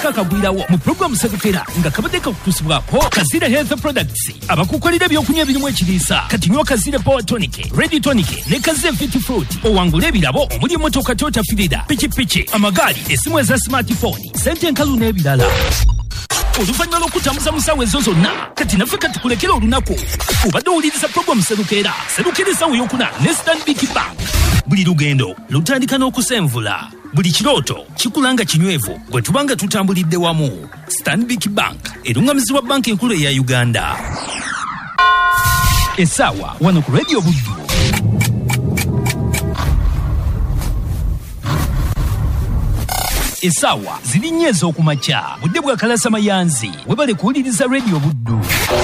akaseera kakagwirawo mu program Serukera nga kabadde kakutusibwako Kazira Health Products abakukolera ebyokunywa ebirimu ekiriisa kati nywa Kazira Power Tonic, Ready Tonic ne Kazira Fit Fruit owangula ebirabo omuli emmotoka Toyota Fielder, pikipiki, amagaali, essimu eza smartphone, sente enkalu n'ebirala. Oluvannyuma lw'okutambuza mu ssaawa ezo zonna kati naffe katukulekera olunaku obadde owuliriza program Serukera essaawa eyokuna ne Stanbic Bank. Buli lugendo lutandika n'okusenvula, buli kirooto kikulanga kinywevu bwe tubanga tutambulidde wamu. Stanbic Bank erungamizibwa banka enkulu eya Uganda. Essaawa wano ku Radio Buddu. Essaawa ziri nnyo ez'okumakya budde bwa kalasamayanzi webale kuwuliriza Radio Buddu.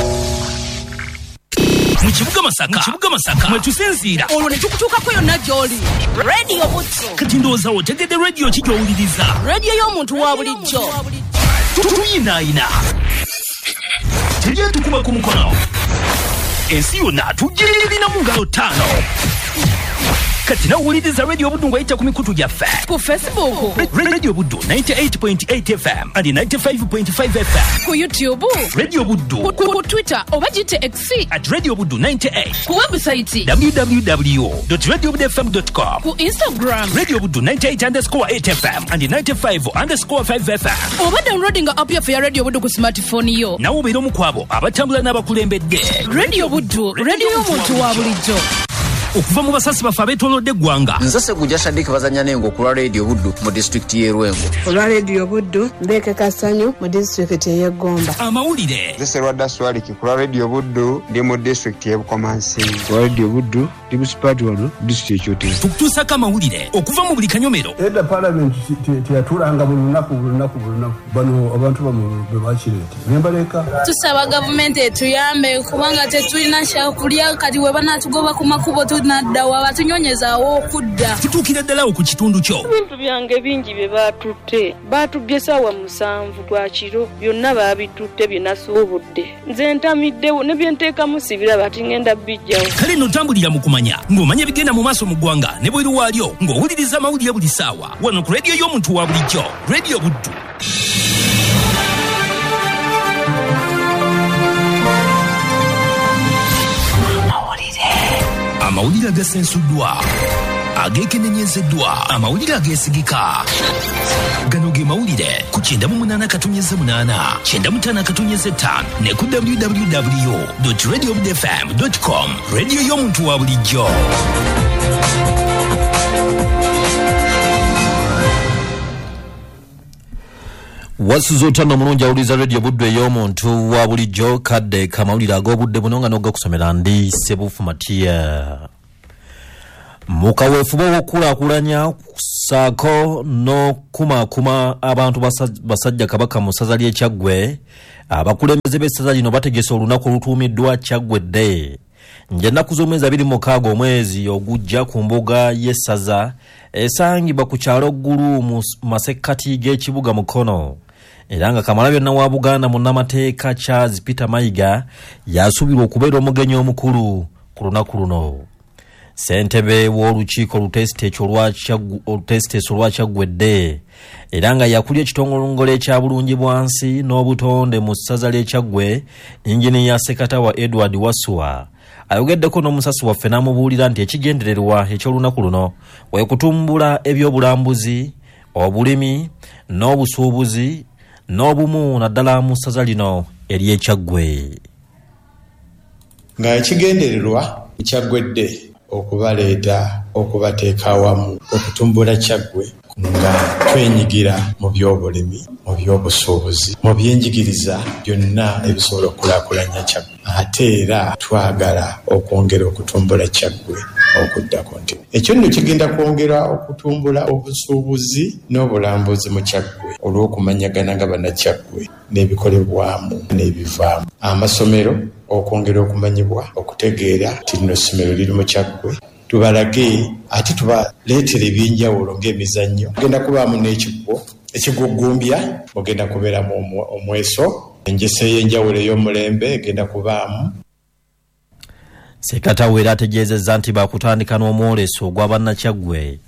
Mu kibuga Masaka mwe tusinziira olwo ne tukutuukako yonna gy'oli. Radio Buddu kati ndowooza otegedde radio ki gy'owuliriza? Radio y'omuntu wa bulijjo. Tuyinaayina tujye tukuba ku mukono ensi yonna tugirina mu ngalo ttaano. Kati nawuliriza Radio Buddu ng'ayita ku mikutu gyaffe ku Facebook Radio Buddu 98.8 FM and 95.5 FM, ku YouTube Radio Buddu, ku Twitter oba gite X @Radio Buddu 98, ku website www.radiobuddufm.com, ku Instagram Radio Buddu 98_8 FM and 95_5 FM, oba downloading app yaffe ya Radio Buddu ku smartphone yo. nawe obeera omu ku abo abatambula n'abakulembedde. Radio Buddu, radio y'omuntu wa bulijjo. Okuva mu basasi baffe abeetoolodde eggwanga. Nze Ssegujja Shadik bazanya n'engo ku lwa Radio Buddu mu district y'e Rwengo. Olwa Radio Buddu Mbeke Kasanyu mu district y'e Gomba. Amawulire. Nze Serwadda Swaliki ku lwa Radio Buddu ndi mu district y'e Bukomansi. Ku lwa Radio Buddu ndi mu sipati wano district y'Kyotera. Tukutuusako amawulire okuva mu buli kanyomero. Edda Parliament teyatulanga buli lunaku bano abantu bwe bakireeta nembaleka. Tusaba gavumenti etuyambe kubanga tetulina kyakulya kati we banaatugoba ku makubo naddawa batunyonyezaawo okudda. Tutuukira ddalawo ku kitundu kyo. Ebintu byange bingi bye baatubbye essaawa 7 gwa kiro byonna baabitutte bye nasuubudde. Nze ntamiddewo ne bye nteekamu sibiraba ati ngenda bijjawo. Kale nno tambulira mu kumanya ng'omanya ebigenda mu maaso mu ggwanga ne bweru waalyo ng'owuliriza amawulire buli ssaawa wano ku radio y'omuntu wa bulijjo Radio Buddu. Amawulire agasensuddwa, ageekenenyezeddwa, amawulire ageesigika. Gano ge mawulire ku 98.8, 95.5 ne ku www.radiobuddufm.com, radio y'omuntu wa bulijjo. Wasuzutano mulungi awuliza Radio Buddu ey'omuntu wa bulijjo kadde kamawulire ag'obudde buno nga n'ogakusomera ndi Sebufu Matia. Mukaweefuba w'okulaakulanya ssaako n'okumaakuma abantu basajja Kabaka mu ssaza ly'e Kyaggwe, abakulembeze b'essaza lino bategese olunaku olutuumiddwa Kyaggwe Day. Njennaku z'omwezi 26 omwezi ogujja ku mbuga y'essaza esangibwa ku kyalo Ggulu mu masekkati g'ekibuga Mukono. Era nga Kamalabyonna wa Buganda munnamateeka Charles Peter Mayiga yasuubirwa okubeera omugenyi omukulu ku lunaku luno. Ssentebe w'olukiiko olutesiteeso olwa Kyaggwe Day era nga yakulya ekitongole ekya bulungibwansi n'obutonde mu ssaza ly'e Kyaggwe, Engineer Sekatawa Edward Waswa ayogeddeko n'omusasi waffe n'amubuulira nti ekigendererwa eky'olunaku luno we kutumbula ebyobulambuzi, obulimi n'obusuubuzi n'obumu naddala mu ssaza lino ery'e Kyaggwe. Nga ekigendererwa Kyaggwe Day okubaleeta okubateeka awamu okutumbula Kyaggwe nga twenyigira mu by'obulimi, mu by'obusuubuzi, mu byenjigiriza byonna ebisobola okulaakulanya Kyaggwe. Ate era twagala okwongera okutumbula Kyaggwe okuddako nti ekyo nno kigenda kwongera okutumbula obusuubuzi n'obulambuzi mu Kyaggwe olw'okumanyagana nga bannakyaggwe n'ebikolebwamu n'ebivaamu. Amasomero okwongera okumanyibwa okutegeera nti lino ssomero liri mu Kyaggwe, tubalage ate tubaleetera ebyenjawulo ng'emizannyo. Mugenda kubaamu n'ekigwo ekigugumbya, mugenda kubeeramu omweso, enjesa ey'enjawulo ey'omulembe egenda kubaamu. Sekatawa era ategeezezza nti baakutandika n'omwoleso ogwa bannakyaggwe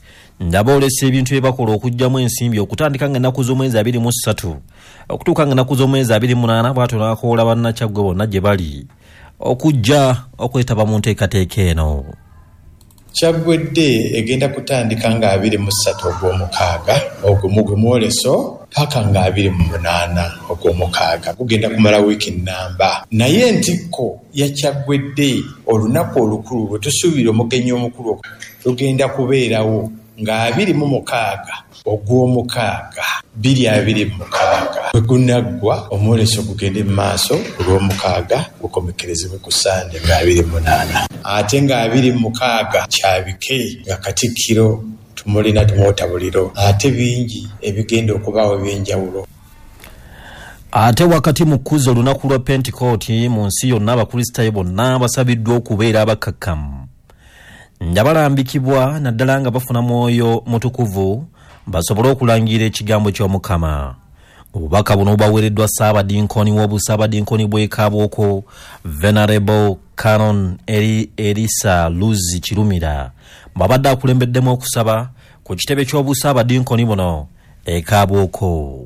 ndaboolesa ebintu bye bakola okugyamu ensimbi okutandika ng'ennaku z'omwezi 23 okutuuka ng'ennaku z'omwezi 28 bw'atyo n'akoola bannakyaggwe bonna gye bali okujja okwetaba mu nteekateeka eno. Kyaggwedde egenda kutandika nga 23 ogw'omukaaga ogwo mwoleso paka nga 28 ogw'omukaaga gugenda kumala wiiki nnamba. Naye entikko ya Kyaggwedde olunaku olukulu bwe tusuubira omugenyi omukulu lugenda kubeerawo nga 26 ogw'omukaaga 2026 bwe gunaggwa omwoleso gugende mu maaso ku lw'omukaaga gukomekerezebwe ku Sande nga 28 ate nga 26 kyabike nga Katikkiro tumulina tumwotabuliro ate bingi ebigenda okubaawo ebyenjawulo. Ate wakati mu kkuza olunaku lwa Pentecost mu nsi yonna abakristaayo bonna basabiddwa okubeera abakakkamu nga balambikibwa naddala nga bafuna mwoyo mutukuvu basobole okulangira ekigambo ky'Omukama. Obubaka buno bubaweereddwa Ssaabadinkoni w'Obusaabadinkoni bw'e Kaabwoko Venerable Canon Elisa Luzi Kirumira babadde akulembeddemu okusaba ku kitebe ky'Obusaabadinkoni buno e Kaabwoko.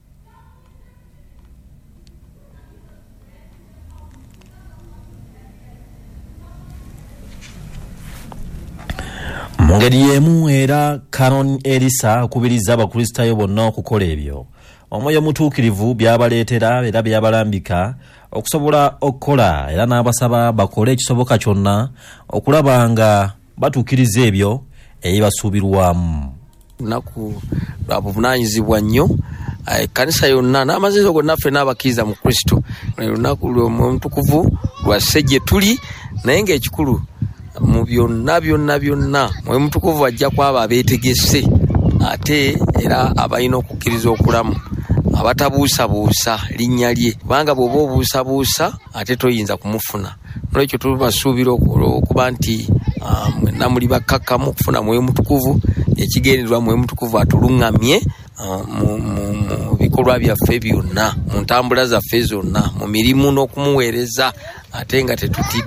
Mu ngeri y'emu era Canon Elisa akubiriza abakristaayo bonna okukola ebyo omwoyo mutuukirivu byabaleetera era byabalambika okusobola okukola, era n'abasaba bakole ekisoboka kyonna okulaba nga batuukiriza ebyo ebibasuubirwamu. Lunaku lwa buvunaanyizibwa nnyo ekkanisa yonna n'amazizo gonna ffe n'abakkiriza mu Kristo. Lunaku lw'omutukuvu lwasse gye tuli, naye ng'ekikulu mu byonna mwe mutukuvu ajja kwaba abeetegese ate era abalina okukkiriza okulamu abatabuusabuusa linnya lye, kubanga bw'oba obuusabuusa ate toyinza kumufuna. Nolwekyo tubasuubira okuba nti mwenna muli bakkakkamu okufuna mwoyo mutukuvu. Ekigendererwa mwoyo mutukuvu atuluŋŋamye mu bikolwa byaffe byonna, mu ntambula zaffe zonna, mu mirimu n'okumuweereza ate nga tetutidde.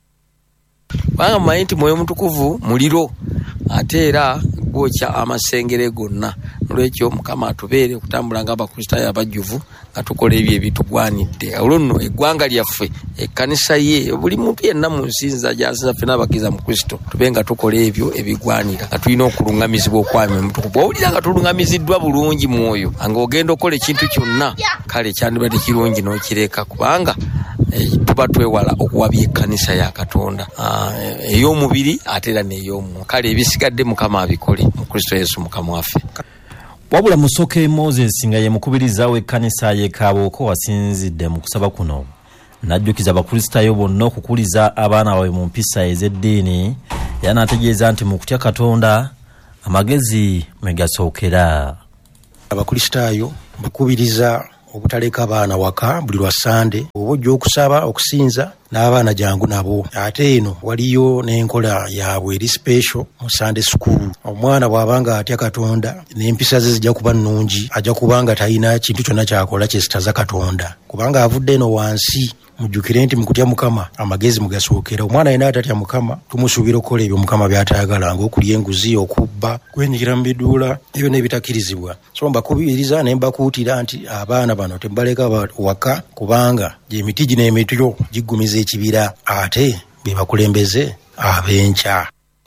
Kubanga mumanyi nti mwoyo mutukuvu muliro ate era gwokya amasengere gonna. Nolwekyo Mukama atubeere okutambula nga abakristaayo abajjuvu nga tukola ebyo ebitugwanidde. Olwo nno eggwanga lyaffe, ekkanisa ye, buli muntu yenna mu nsinza gy'asinza ffe n'abakkiriza mu Kristo tube nga tukola ebyo ebigwanira nga tulina okuluŋŋamizibwa okwami omutukuvu. Owulira nga tuluŋŋamiziddwa bulungi mwoyo ng'ogenda okola ekintu kyonna, kale kyandibadde kirungi n'okireka, kubanga tuba twewala okuwabya ekkanisa ya Katonda ey'omubiri ate era n'ey'omwoyo. Kale ebisigadde Mukama abikole mu Kristo Yesu Mukama waffe. Wabula Musoke Moses nga ye mukubiriza w'ekkanisa y'e Kaabwoko wasinzidde mu kusaba kuno n'ajjukiza abakristaayo bonna okukuliza abaana baabwe mu mpisa ez'eddiini, era n'ategeeza nti mu kutya Katonda amagezi mwe gasookera. Abakristaayo bakubiriza obutaleka abaana waka buli lwa Sande, oba ojja okusaba okusinza n'abaana jangu nabo. Ate eno waliyo n'enkola yaabwe eri special mu Sunday school. Omwana bw'abanga atya Katonda n'empisa ze zijja kuba nnungi, ajja kubanga talina kintu kyonna kyakola kyesitaza Katonda, kubanga avudde eno wansi. Mujjukire nti mu kutya Mukama amagezi mugasookera. Omwana yenna atatya Mukama tumusuubira okukola ebyo Mukama by'atayagala, ng'okulya enguzi, okubba, kwenyikira mu biduula, ebyo n'ebitakkirizibwa. So mbakubiriza ne mbakuutira nti abaana bano tebaleka waka, kubanga gy'emiti gino emityo giggumiza ekibira, ate be bakulembeze ab'enkya.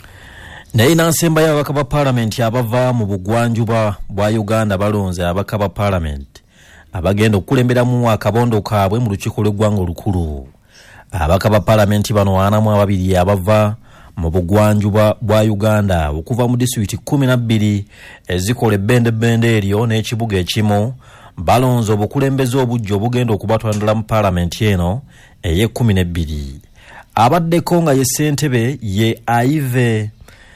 Naye n'ansembayo ababaka ba Paalamenti abava mu bugwanjuba bwa Uganda balonze ababaka ba Paalamenti abagenda okukulemberamu akabondo kaabwe mu lukiiko lw'eggwanga olukulu. Ababaka ba Paalamenti bano 42 abava mu bugwanjuba bwa Uganda okuva mu disitulikiti 12 ezikola ebbendebende eryo n'ekibuga ekimu balonze obukulembeze obujja obugenda okubatwalira mu Paalamenti eno ey'e12. Abaddeko nga ye ssentebe ye Aive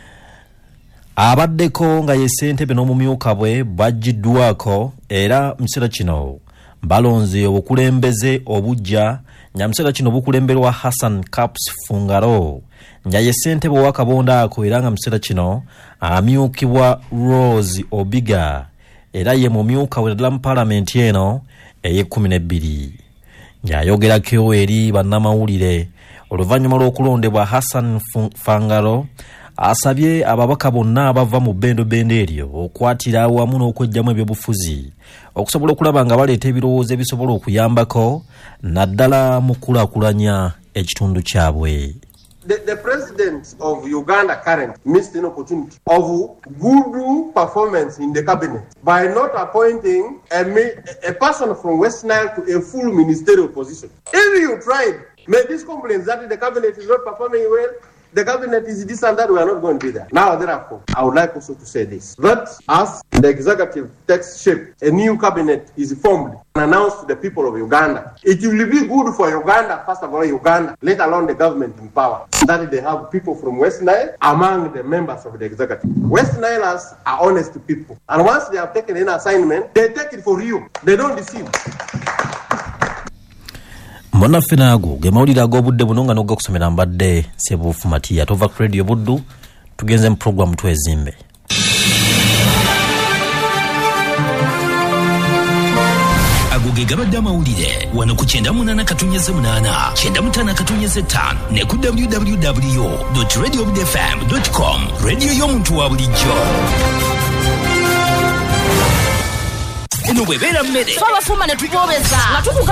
abaddeko nga ye ssentebe n'omumyuka bwe bajjiddwako, era mu kiseera kino balonze obukulembeze obujja nga mu kiseera kino bukulemberwa Hassan Caps Fungaro nga ye ssentebe w'akabonda ako, era nga mu kiseera kino amyukibwa Rose Obiga, era ye mumyuka we ddala mu Paalamenti eno ey'e12. Ng'ayogerako eri bannamawulire oluvannyuma lw'okulondebwa Hassan Fungaro asabye ababaka bonna abava mu bendo eryo okwatira awamu n'okwejjamu ebyobufuzi okusobola okulaba nga baleeta ebirowoozo ebisobola okuyambako naddala mu kulaakulanya ekitundu kyabwe. The president of Uganda currently missed an opportunity of good performance in the cabinet by not appointing a person from West Nile to a full ministerial position. If you tried, made these complaints that the cabinet is not performing well, the cabinet is this and that, we are not going to be there. Now, therefore, I would like also to say this, that as the executive takes shape, a new cabinet is formed and announced to the people of Uganda. It will be good for Uganda, first of all, Uganda, let alone the government in power, that they have people from West Nile among the members of the executive. West Nilers are honest people. And once they have taken an assignment, they take it for you. They don't deceive. Mwana fenago gemawulira ag'obudde buno nga n'ogakusomera mbadde Sebuufu Matiya tova ku Radio Buddu tugenze mu program twezimbe. Agoge gabadde amawulire wano ku 98.8 95 ne ku www.radiobudfm.com radio y'omuntu wa bulijjo. Eno bw'ebeera mmere Twabafuma ne tubobeza